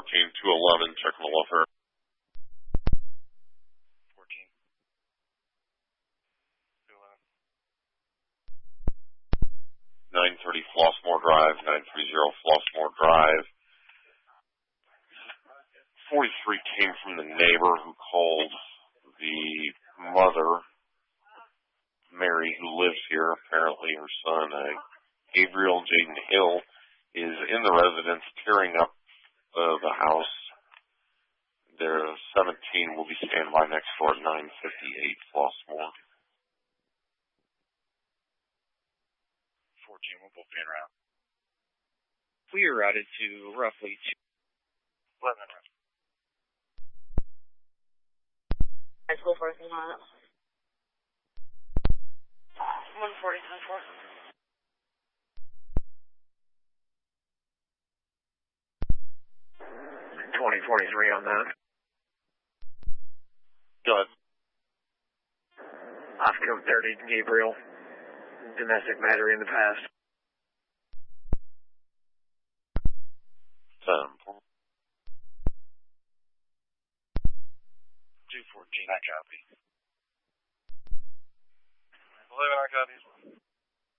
211, checking the welfare. 14. 930 Flossmoor Drive, 930 Flossmoor Drive. 43 came from the neighbor who called the mother, Mary, who lives here. Apparently her son, Gabriel Jaden Hill, is in the residence tearing up the house. Their 17 will be standby next door at 958 Flossmoor. 14, we'll both be en route. We are routed to roughly 11 en route. High school first on that. 140, 10-4. 2043 on that. Go ahead. Osco 30, Gabriel. Domestic battery in the past. 10-4. 214, I copy. 11, I copy.